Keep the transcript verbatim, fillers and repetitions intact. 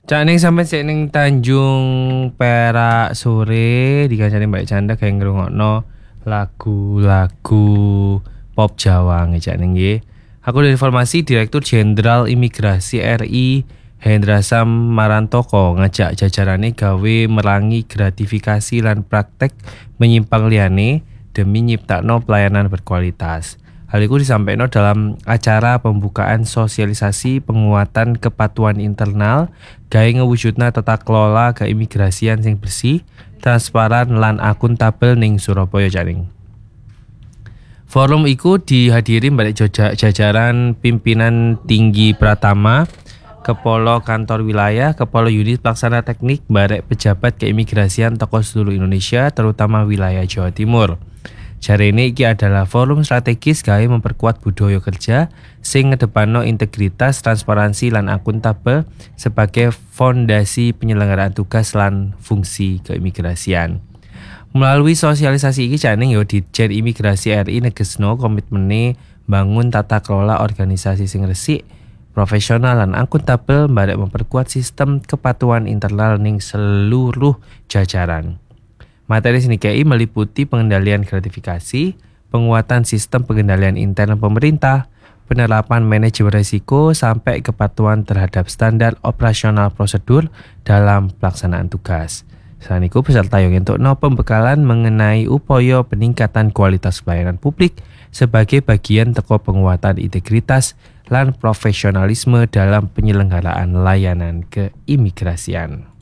Cak ning sampe sik ning Tanjung Perak sore dikancani Mbak Canda kayak ngrungokno lagu-lagu pop Jawa ngejak ning nggih. Aku dari informasi Direktur Jenderal Imigrasi R I Hendra Sam Marantoko ngajak jajarane gawe merangi gratifikasi lan praktek menyimpang liyane demi nyiptakno pelayanan berkualitas. Hal itu disampaikan dalam acara pembukaan sosialisasi penguatan kepatuhan internal gawe ngewujudna tata kelola keimigrasian sing bersih, transparan lan akuntabel ning Surabaya jaring. Forum iku dihadiri balik jajaran pimpinan tinggi Pratama, Kepala Kantor Wilayah, Kepala Unit Pelaksana Teknik, barek pejabat keimigrasian tokoh seluruh Indonesia, terutama wilayah Jawa Timur. Jarene iki adalah forum strategis gawe memperkuat budaya kerja sing ngedepanno integritas, transparansi lan akuntabel sebagai fondasi penyelenggaraan tugas lan fungsi keimigrasian. Melalui sosialisasi iki janing yo Ditjen Imigrasi R I negesno komitmene bangun tata kelola organisasi sing resik, profesional lan akuntabel barek memperkuat sistem kepatuhan internal ning seluruh jajaran. Materi sini K I meliputi pengendalian gratifikasi, penguatan sistem pengendalian internal pemerintah, penerapan manajemen risiko sampai kepatuhan terhadap standar operasional prosedur dalam pelaksanaan tugas. Selain itu peserta yang entukno pembekalan mengenai upaya peningkatan kualitas pelayanan publik sebagai bagian teko penguatan integritas dan profesionalisme dalam penyelenggaraan layanan keimigrasian.